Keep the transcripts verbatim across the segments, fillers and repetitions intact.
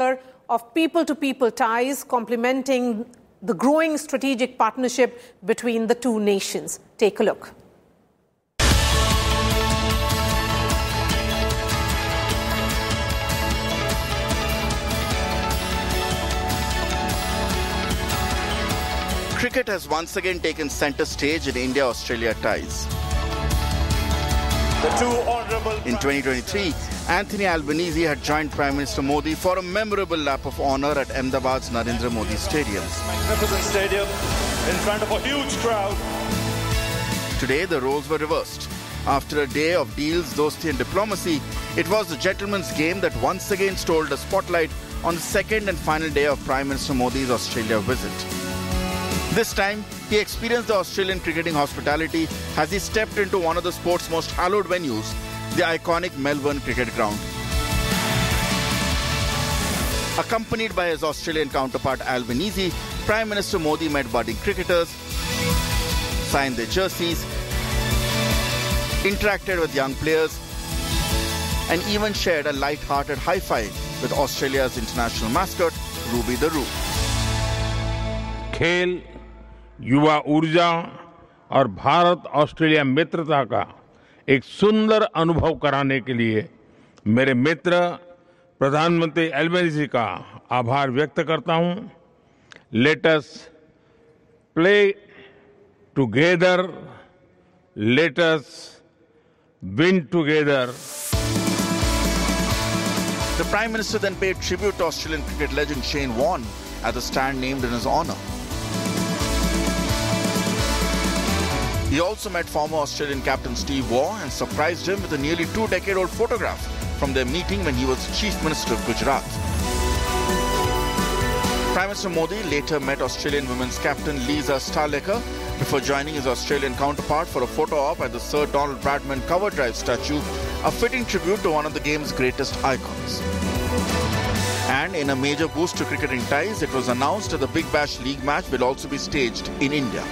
year of people-to-people ties, complementing the growing strategic partnership between the two nations. Take a look. Cricket has once again taken centre stage in India-Australia ties. The two honourable in twenty twenty-three, Anthony Albanese had joined Prime Minister Modi for a memorable lap of honour at Ahmedabad's Narendra Modi Stadium. Magnificent stadium in front of a huge crowd. Today, the roles were reversed. After a day of deals, dosti and diplomacy, it was the gentleman's game that once again stole the spotlight on the second and final day of Prime Minister Modi's Australia visit. This time, he experienced the Australian cricketing hospitality as he stepped into one of the sport's most hallowed venues, the iconic Melbourne Cricket Ground. Accompanied by his Australian counterpart Albanese, Prime Minister Modi met budding cricketers, signed their jerseys, interacted with young players, and even shared a light-hearted high-five with Australia's international mascot, Ruby the Roo. खेल, युवा ऊर्जा और Bharat Australia मित्रता का एक सुंदर अनुभव कराने के लिए मेरे मित्र प्रधानमंत्री एल्बनीज़ी का आभार व्यक्त करता हूं। Let us play together, let us win together. The Prime Minister then paid tribute to Australian cricket legend Shane Warne at the stand named in his honour. He also met former Australian captain Steve Waugh and surprised him with a nearly two-decade-old photograph from their meeting when he was Chief Minister of Gujarat. Prime Minister Modi later met Australian women's captain Lisa Sthalekar before joining his Australian counterpart for a photo op at the Sir Donald Bradman cover drive statue, a fitting tribute to one of the game's greatest icons. And in a major boost to cricketing ties, it was announced that the Big Bash League match will also be staged in India.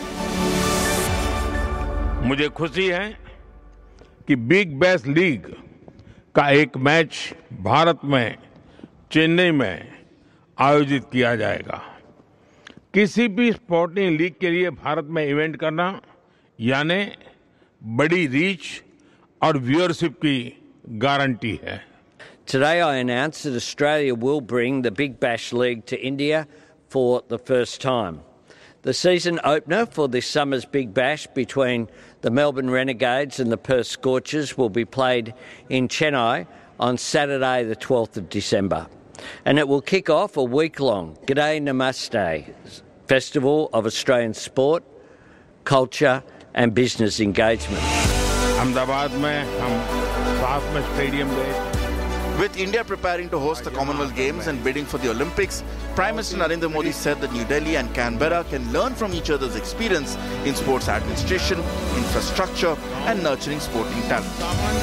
मुझे खुशी है कि big bash league का एक match Bharat में चेन्नई में आयोजित किया जाएगा। किसी भी स्पोर्टिंग लीग के लिए भारत में इवेंट करना यानी बड़ी रीच और व्यूअरशिप की गारंटी है। Today I announced that Australia will bring the Big Bash League to India for the first time. The season opener for this summer's Big Bash between the Melbourne Renegades and the Perth Scorchers will be played in Chennai on Saturday the twelfth of December. And it will kick off a week-long G'day Namaste festival of Australian sport, culture and business engagement. Ahmedabad में हम साथ में stadium गए। With India preparing to host the Commonwealth Games and bidding for the Olympics, Prime Minister Narendra Modi said that New Delhi and Canberra can learn from each other's experience in sports administration, infrastructure and nurturing sporting talent.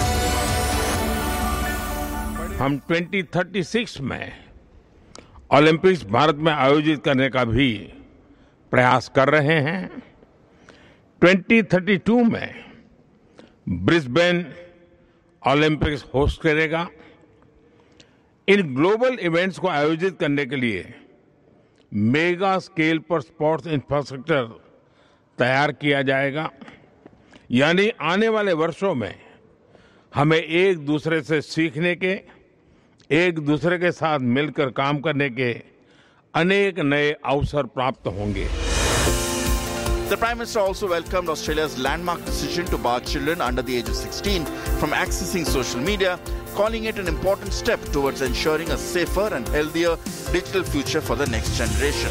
हम twenty thirty six में Olympics Bharat में आयोजित करने का भी प्रयास कर रहे हैं। ट्वेंटी थर्टी टू में ब्रिस्बेन ओलंपिक्स होस्ट करेगा। इन ग्लोबल इवेंट्स को आयोजित करने के लिए मेगा स्केल पर स्पोर्ट्स इंफ्रास्ट्रक्चर तैयार किया जाएगा। यानी आने वाले वर्षों में हमें एक दूसरे से सीखने के, एक दूसरे के साथ मिलकर काम करने के अनेक नए अवसर प्राप्त होंगे। The Prime Minister also welcomed Australia's landmark decision to bar children under the age of sixteen from accessing social media, calling it an important step towards ensuring a safer and healthier digital future for the next generation.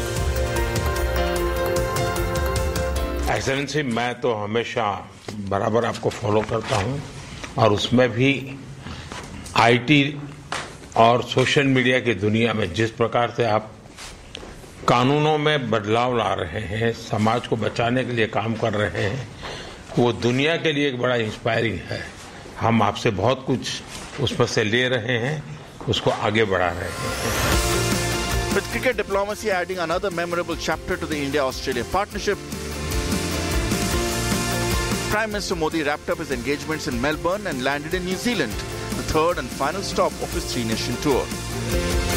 Excellency, मैं तो हमेशा बराबर आपको follow करता हूं और उसमें भी आईटी और सोशल मीडिया की दुनिया में जिस प्रकार से आप कानूनों में बदलाव ला रहे हैं, समाज को बचाने के लिए काम कर रहे हैं, वो दुनिया के लिए एक बड़ा इंस्पायरिंग है। हम आपसे बहुत कुछ उसमें से ले रहे हैं, उसको आगे बढ़ा रहे हैं। With cricket diplomacy adding another memorable chapter to the India-Australia partnership, Prime Minister Modi wrapped up his engagements in Melbourne and landed in New Zealand, the third and final stop of his three-nation tour.